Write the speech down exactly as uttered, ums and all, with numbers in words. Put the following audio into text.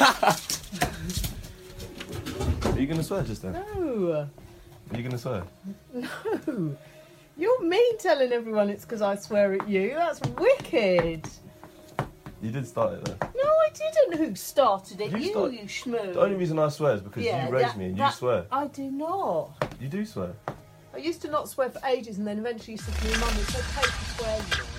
Are you going to swear just then? No. Are you going to swear? No. You're me telling everyone it's because I swear at you. That's wicked. You did start it though. No, I didn't. Who started it? You You, start- you schmoo. The only reason I swear is because Yeah, you raised that- me and that- you swear. I do not. You do swear. I used to not swear for ages, and then eventually you said to me, Mum, it's okay to swear.